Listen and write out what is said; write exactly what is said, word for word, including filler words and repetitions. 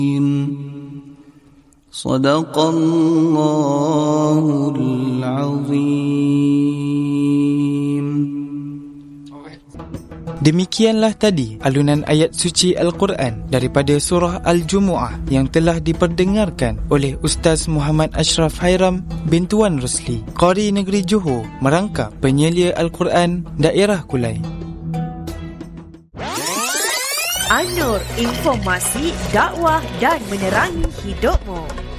Sadaqallahul Azim. Demikianlah tadi alunan ayat suci Al-Quran daripada surah Al-Jumu'ah yang telah diperdengarkan oleh Ustaz Muhammad Ashraf Hairam bin Tuan Rosli, Qari Negeri Johor, merangkap penyelia Al-Quran daerah Kulai. An-Nur, informasi, dakwah dan menerangi hidupmu.